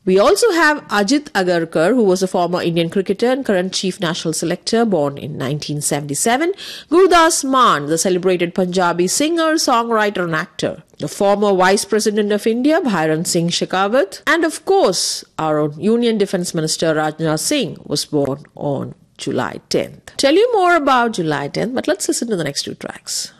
We also have Ajit Agarkar, who was a former Indian cricketer and current chief national selector, born in 1977. Gurdas Mann, the celebrated Punjabi singer, songwriter and actor. The former Vice President of India, Bhairon Singh Shekhawat. And of course, our own Union Defence Minister, Rajnath Singh, was born on July 10th. Tell you more about July 10th, but let's listen to the next two tracks.